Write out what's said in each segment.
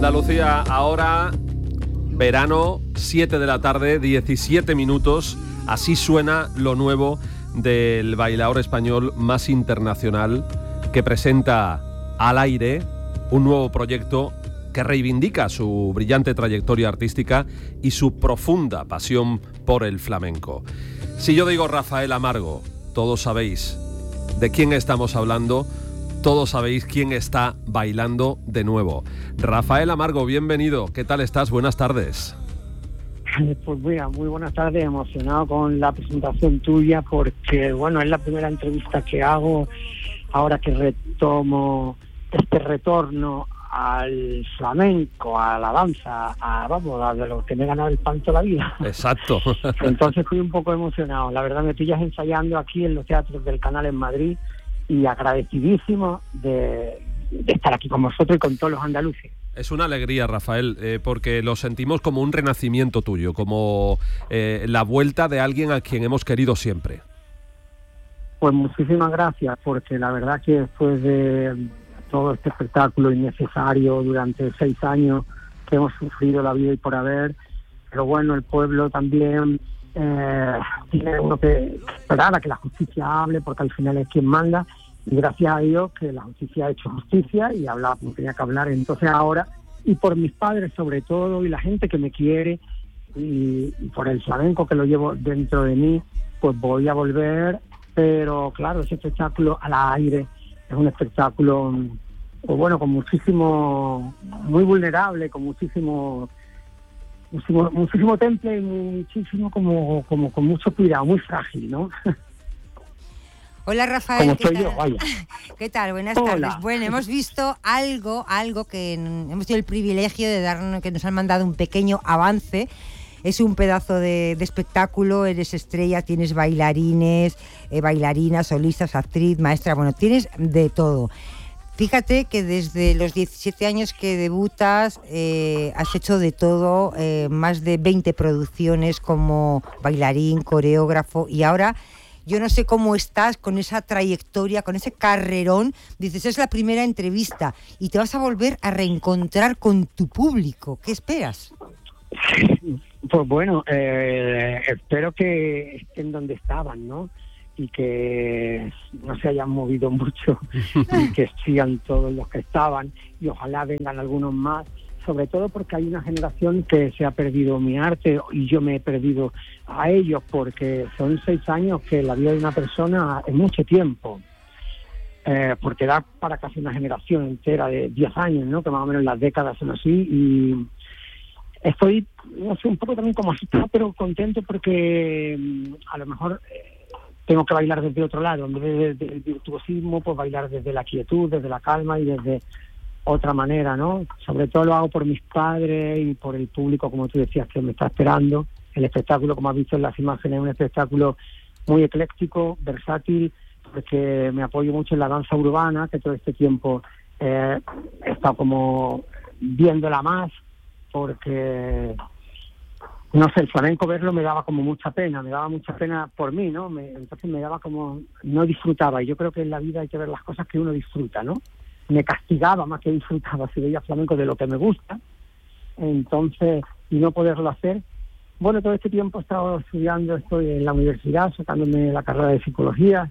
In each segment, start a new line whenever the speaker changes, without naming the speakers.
Andalucía, ahora verano, 7 de la tarde, 17 minutos. Así suena lo nuevo del bailaor español más internacional, que presenta al aire un nuevo proyecto que reivindica su brillante trayectoria artística y su profunda pasión por el flamenco. Si yo digo Rafael Amargo, todos sabéis de quién estamos hablando, todos sabéis quién está bailando de nuevo. Rafael Amargo, bienvenido. ¿Qué tal estás? Buenas tardes.
Pues mira, muy buenas tardes, emocionado con la presentación tuya porque, bueno, es la primera entrevista que hago ahora que retomo este retorno al flamenco, a la danza, a de lo que me he ganado el pan toda la vida.
Exacto.
Entonces estoy un poco emocionado. La verdad me pillas ensayando aquí en los teatros del Canal en Madrid y agradecidísimo de estar aquí con vosotros y con todos los andaluces.
Es una alegría, Rafael, porque lo sentimos como un renacimiento tuyo, como la vuelta de alguien a quien hemos querido siempre.
Pues muchísimas gracias, porque la verdad que después de todo este espectáculo innecesario durante 6 años que hemos sufrido la vida y por haber, pero bueno, el pueblo también tiene uno que esperar a que la justicia hable, porque al final es quien manda. Y gracias a Dios que la justicia ha hecho justicia y habla como tenía que hablar. Entonces ahora, y por mis padres sobre todo, y la gente que me quiere, y por el flamenco que lo llevo dentro de mí, pues voy a volver. Pero claro, ese espectáculo al aire es un espectáculo, pues bueno, con muchísimo, muy vulnerable, con muchísimo temple y muchísimo como con mucho cuidado, muy frágil, ¿no?
Hola Rafael,
¿qué tal? Yo, vaya.
¿Qué tal? Buenas tardes. Bueno, hemos visto algo que hemos tenido el privilegio de darnos, que nos han mandado un pequeño avance. Es un pedazo de espectáculo, eres estrella, tienes bailarines, bailarinas, solistas, actriz, maestra, bueno, tienes de todo. Fíjate que desde los 17 años que debutas has hecho de todo, más de 20 producciones como bailarín, coreógrafo, y ahora yo no sé cómo estás con esa trayectoria, con ese carrerón. Dices, es la primera entrevista y te vas a volver a reencontrar con tu público. ¿Qué esperas?
Pues bueno, espero que estén donde estaban, ¿no? Y que no se hayan movido mucho y que sigan todos los que estaban y ojalá vengan algunos más, sobre todo porque hay una generación que se ha perdido mi arte y yo me he perdido a ellos, porque son 6 años que la vida de una persona es mucho tiempo, porque da para casi una generación entera de 10 años, ¿no? Que más o menos las décadas son así, y estoy, no sé, un poco también como asustado, pero contento porque a lo mejor tengo que bailar desde otro lado, en vez del virtuosismo, pues bailar desde la quietud, desde la calma y desde otra manera, ¿no? Sobre todo lo hago por mis padres y por el público, como tú decías, que me está esperando. El espectáculo, como has visto en las imágenes, es un espectáculo muy ecléctico, versátil, porque me apoyo mucho en la danza urbana, que todo este tiempo he estado como viéndola más, porque no sé, el flamenco verlo me daba mucha pena por mí, ¿no? Entonces me daba como, no disfrutaba, y yo creo que en la vida hay que ver las cosas que uno disfruta, ¿no? Me castigaba más que disfrutaba si veía flamenco de lo que me gusta, entonces, y no poderlo hacer. Bueno, todo este tiempo he estado estudiando, estoy en la universidad, sacándome la carrera de psicología,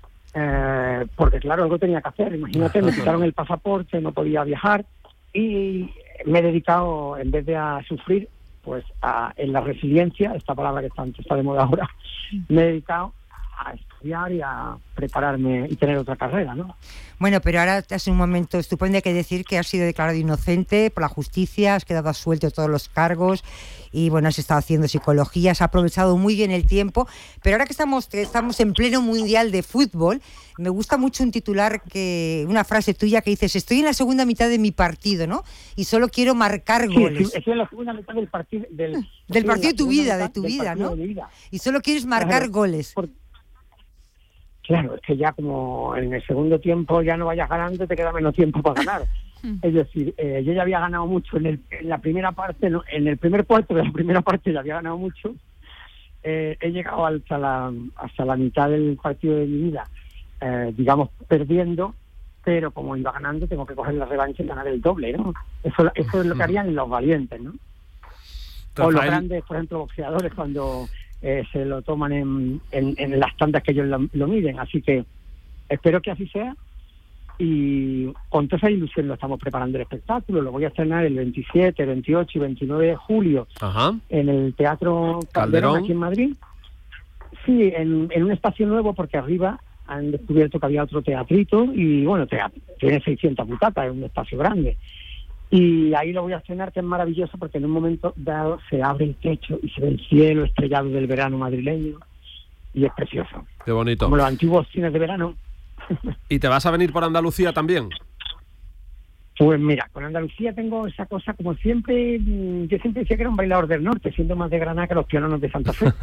porque claro, algo tenía que hacer. Imagínate, me quitaron el pasaporte, no podía viajar, y me he dedicado, en vez de a sufrir, pues en la resiliencia, esta palabra que tanto está de moda ahora, me he dedicado a estudiar y a prepararme y tener otra carrera, ¿no?
Bueno, pero ahora es un momento estupendo. Hay que decir que has sido declarado inocente por la justicia, has quedado absuelto de todos los cargos y bueno, has estado haciendo psicología, has aprovechado muy bien el tiempo, pero ahora que estamos en pleno mundial de fútbol, me gusta mucho un titular, una frase tuya que dices, estoy en la segunda mitad de mi partido, ¿no? Y solo quiero marcar goles.
Sí, estoy en la segunda mitad del partido del
partido de tu vida, ¿no? Y solo quieres marcar goles.
Claro, es que ya como en el segundo tiempo ya no vayas ganando, te queda menos tiempo para ganar. Es decir, yo ya había ganado mucho en la primera parte, ¿no? En el primer cuarto de la primera parte ya había ganado mucho. He llegado hasta la mitad del partido de mi vida, digamos, perdiendo, pero como iba ganando tengo que coger la revancha y ganar el doble, ¿no? Eso es lo que harían los valientes, ¿no? O los grandes, por ejemplo, boxeadores cuando se lo toman en las tandas que ellos lo miden. Así que espero que así sea, y con toda esa ilusión lo estamos preparando el espectáculo. Lo voy a estrenar el 27, 28 y 29 de julio en el Teatro Calderón aquí en Madrid. Sí, en un espacio nuevo, porque arriba han descubierto que había otro teatrito y bueno, tiene 600 butacas, es un espacio grande. Y ahí lo voy a estrenar, que es maravilloso, porque en un momento dado se abre el techo y se ve el cielo estrellado del verano madrileño y es precioso.
Qué bonito.
Como los antiguos cines de verano.
¿Y te vas a venir por Andalucía también?
Pues mira, con Andalucía tengo esa cosa, como siempre, yo siempre decía que era un bailador del norte, siendo más de Granada que los piononos de Santa Fe.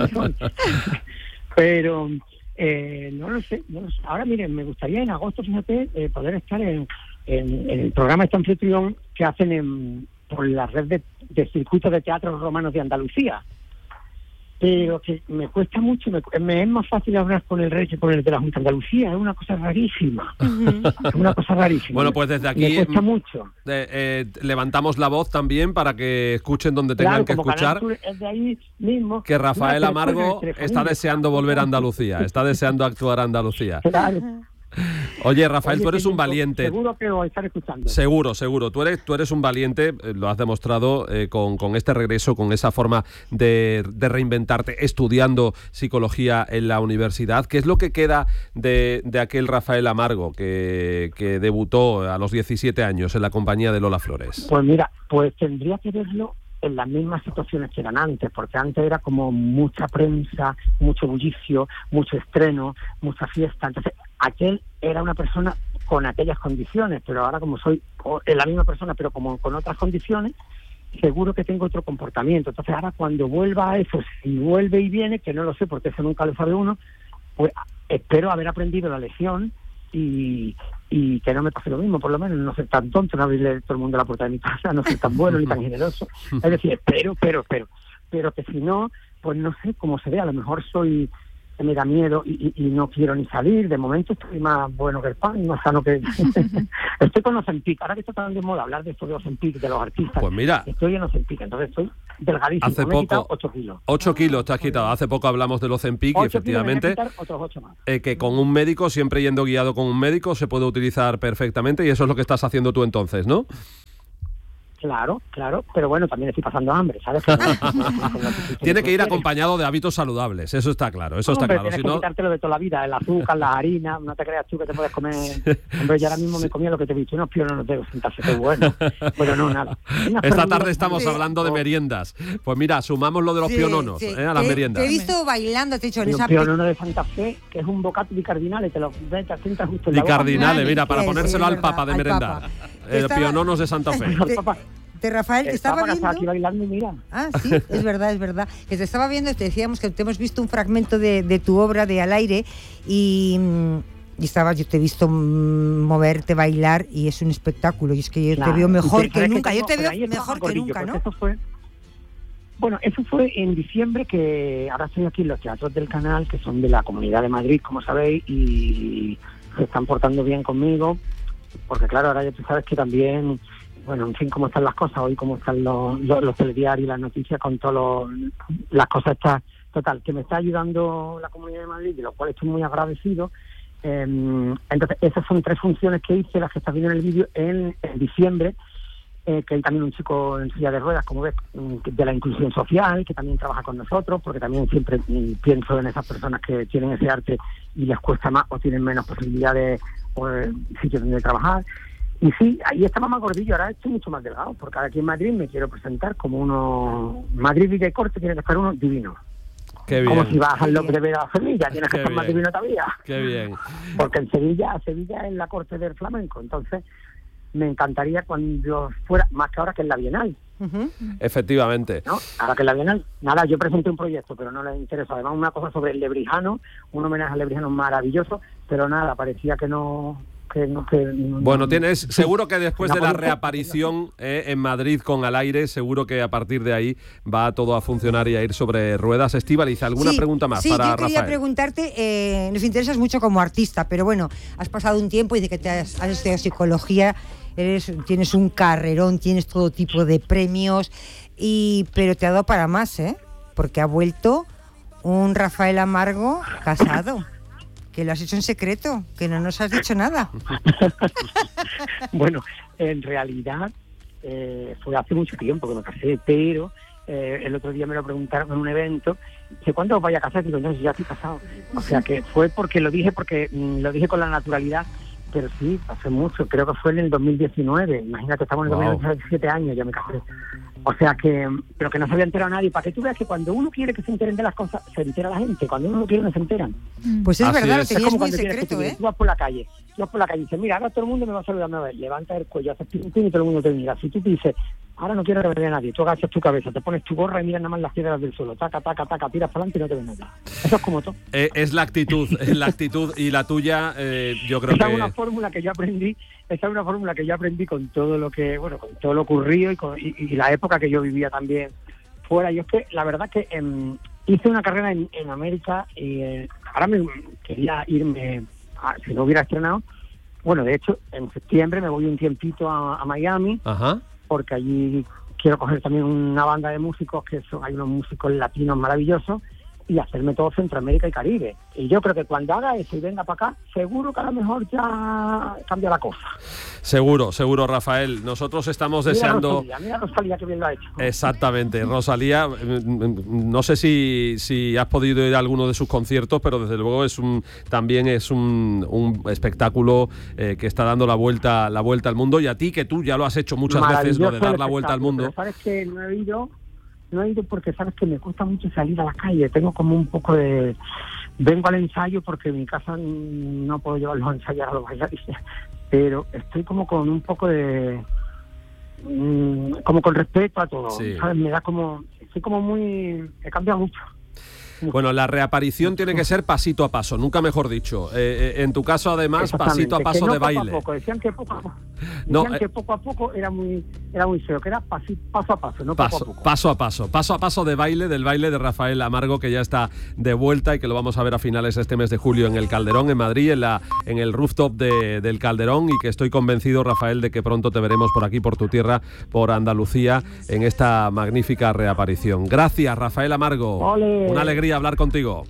Pero no lo sé. Ahora miren, me gustaría en agosto, fíjate, poder estar en el programa este anfitrión que hacen por la red de circuitos de teatros romanos de Andalucía. Pero que me cuesta mucho, me es más fácil hablar con el rey que con el de la Junta de Andalucía, es una cosa rarísima. Es una cosa rarísima.
Bueno, pues desde aquí
me cuesta mucho.
Levantamos la voz también para que escuchen donde tengan que escuchar.
Es de ahí mismo,
que Rafael Amargo está deseando volver a Andalucía, está deseando actuar a Andalucía.
Claro.
Oye, Rafael, tú eres un valiente.
Seguro que lo estar escuchando.
Seguro. Tú eres un valiente, lo has demostrado con este regreso, con esa forma de reinventarte, estudiando psicología en la universidad. ¿Qué es lo que queda de aquel Rafael Amargo que debutó a los 17 años en la compañía de Lola Flores?
Pues mira, pues tendría que verlo en las mismas situaciones que eran antes, porque antes era como mucha prensa, mucho bullicio, mucho estreno, mucha fiesta. Entonces, aquel era una persona con aquellas condiciones, pero ahora como soy la misma persona, pero como con otras condiciones, seguro que tengo otro comportamiento. Entonces, ahora cuando vuelva a eso, si vuelve y viene, que no lo sé porque eso nunca lo sabe uno, pues espero haber aprendido la lección y que no me pase lo mismo, por lo menos no ser tan tonto, no abrirle todo el mundo la puerta de mi casa, no ser tan bueno ni tan generoso. Es decir, espero que si no, pues no sé cómo se ve, a lo mejor me da miedo y no quiero ni salir. De momento estoy más bueno que el pan, más sano que... Estoy con Ozempic, ahora que está tan de moda hablar de esto de Ozempic, de los artistas.
Pues mira,
estoy en Ozempic, entonces estoy delgadísimo.
Hace
me he quitado
poco
8 kilos.
8 kilos te has quitado. Hace poco hablamos del Ozempic y efectivamente
otros 8 más.
Que con un médico, siempre yendo guiado con un médico, se puede utilizar perfectamente, y eso es lo que estás haciendo tú entonces, ¿no?
Claro, pero bueno, también estoy pasando hambre, ¿sabes?
Tiene que ir acompañado de hábitos saludables, eso está claro,
Tienes que quitártelo de toda la vida, el azúcar, la harina, no te creas tú que te puedes comer. Hombre, yo ahora mismo me comía lo que te he dicho, unos piononos de Santa Fe, qué bueno. Pero no, nada.
Esta tarde estamos hablando de meriendas. Pues mira, sumamos lo de los piononos a las meriendas.
Te he visto bailando, te he dicho, en esa
pionono de Santa Fe, que es un bocato di cardinale, te lo sientas justo en la boca.
Di cardinale, mira, para ponérselo al Papa de merendar. El piononos de Santa Fe.
Rafael, te estaba viendo.
Aquí bailando y mira.
Ah, sí, es verdad. Que te estaba viendo, te decíamos que te hemos visto un fragmento de tu obra de Al aire y yo te he visto moverte, bailar, y es un espectáculo. Y es que yo te veo mejor que nunca. Yo te veo mejor que nunca, ¿no?
Eso fue en diciembre, que ahora estoy aquí en los teatros del Canal, que son de la Comunidad de Madrid, como sabéis, y se están portando bien conmigo, porque claro, ahora ya tú sabes que también... Bueno, en fin, cómo están las cosas hoy, cómo están los telediarios y las noticias con todas las cosas estas. Total, que me está ayudando la Comunidad de Madrid, de lo cual estoy muy agradecido. Entonces, esas son 3 funciones que hice, las que estás viendo en el vídeo, en diciembre, que hay también un chico en silla de ruedas, como ves, de la inclusión social, que también trabaja con nosotros, porque también siempre pienso en esas personas que tienen ese arte y les cuesta más o tienen menos posibilidades o sitios donde trabajar. Y sí, ahí estaba más gordillo, ahora estoy mucho más delgado, porque ahora aquí en Madrid me quiero presentar como uno... Madrid, Villa y Corte, tiene que estar uno divino.
Qué bien.
Como si vas al López de Vega a Sevilla, tienes que estar más divino todavía.
Qué bien.
Porque en Sevilla es la corte del flamenco, entonces me encantaría cuando fuera, más que ahora que en la Bienal.
Uh-huh.
Efectivamente.
¿No? Ahora que en la Bienal, nada, yo presenté un proyecto, pero no les interesa. Además, una cosa sobre el Lebrijano, un homenaje al Lebrijano maravilloso, pero nada, parecía que no
Bueno, seguro que después de la reaparición en Madrid con Al Aire, seguro que a partir de ahí va todo a funcionar y a ir sobre ruedas. Estíbaliz, ¿alguna pregunta más para Rafael?
Sí, yo quería preguntarte, nos interesas mucho como artista, pero bueno, has pasado un tiempo y de que has estudiado psicología, tienes un carrerón, tienes todo tipo de premios, pero te ha dado para más, porque ha vuelto un Rafael Amargo casado. Que lo has hecho en secreto, que no nos has dicho nada.
Bueno, en realidad fue hace mucho tiempo que me casé, pero el otro día me lo preguntaron en un evento, dice, ¿cuándo os vais a casar? Digo, no, ya estoy casado. O sea que fue porque lo dije con la naturalidad, pero sí, hace mucho, creo que fue en el 2019, imagínate, estamos en el 2019, 17 años, ya me casé. O sea que, pero que no se había enterado nadie, para que tú veas que cuando uno quiere que se enteren de las cosas, se entera la gente, cuando uno no quiere no se enteran.
Pues es verdad, lo tenías muy
secreto,
secreto,
Tú vas por la calle y dices, mira, ahora todo el mundo me va a saludar, a ver, levanta el cuello, haces pim, pim, y todo el mundo te mira. Si tú te dices, ahora no quiero que me vea nadie, tú agachas tu cabeza, te pones tu gorra y miras nada más las piedras del suelo, taca, taca, taca, tiras para adelante y no te ves nada. Eso es como todo.
Es la actitud y la tuya, yo creo que...
Esa es una fórmula que yo aprendí con todo lo que, con todo lo ocurrido y la época que yo vivía también fuera. Yo es que, la verdad que hice una carrera en América y ahora me quería irme, si no hubiera estrenado, de hecho, en septiembre me voy un tiempito a Miami. Ajá. Porque allí quiero coger también una banda de músicos, hay unos músicos latinos maravillosos, y hacerme todo Centroamérica y Caribe. Y yo creo que cuando haga eso y venga para acá, seguro que a lo mejor ya cambia la cosa.
Seguro, Rafael. Nosotros estamos deseando...
Mira Rosalía, que bien lo ha hecho.
Exactamente. Rosalía, no sé si has podido ir a alguno de sus conciertos, pero desde luego también es un espectáculo que está dando la vuelta al mundo. Y a ti, que tú ya lo has hecho muchas veces, lo de dar la vuelta al mundo.
Pero sabes que no he ido porque sabes que me cuesta mucho salir a la calle. Tengo como un poco de... Vengo al ensayo porque en mi casa no puedo llevar los ensayos a los bailarines, pero estoy como con un poco de... como con respeto a todo, sí. ¿Sabes? Me da como... Estoy como muy... He cambiado mucho.
Bueno, la reaparición tiene que ser pasito a paso, nunca mejor dicho. En tu caso, además, pasito a paso de baile.
Decían que poco a poco era muy feo, que era paso a paso, no poco a poco.
Paso a paso del baile de Rafael Amargo, que ya está de vuelta y que lo vamos a ver a finales de este mes de julio en el Calderón, en Madrid, en el rooftop del Calderón, y que estoy convencido, Rafael, de que pronto te veremos por aquí, por tu tierra, por Andalucía, en esta magnífica reaparición. Gracias, Rafael Amargo.
¡Ole!
Una alegría hablar contigo.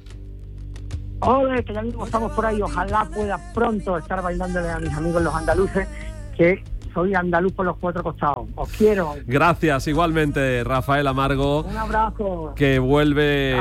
¡Ole! Que ya mismo estamos por ahí. Ojalá pueda pronto estar bailándole a mis amigos los andaluces, que soy andaluz por los cuatro costados. Os quiero.
Gracias, igualmente, Rafael Amargo.
Un abrazo.
Que vuelve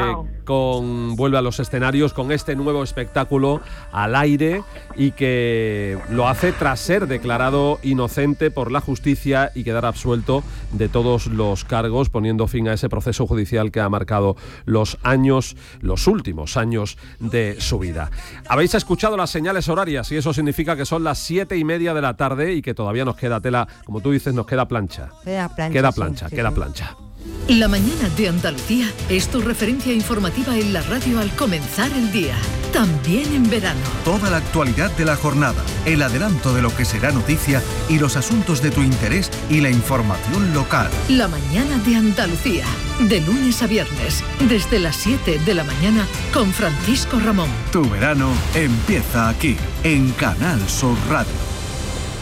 a los escenarios con este nuevo espectáculo Al Aire, y que lo hace tras ser declarado inocente por la justicia y quedar absuelto de todos los cargos, poniendo fin a ese proceso judicial que ha marcado los últimos años de su vida. Habéis escuchado las señales horarias y eso significa que son las 7:30 de la tarde y que todavía nos queda tela, como tú dices, nos queda plancha. Queda plancha.
La mañana de Andalucía es tu referencia informativa en la radio al comenzar el día, también en verano.
Toda la actualidad de la jornada, el adelanto de lo que será noticia y los asuntos de tu interés y la información local.
La mañana de Andalucía, de lunes a viernes, desde las 7 de la mañana con Francisco Ramón.
Tu verano empieza aquí, en Canal Sur Radio.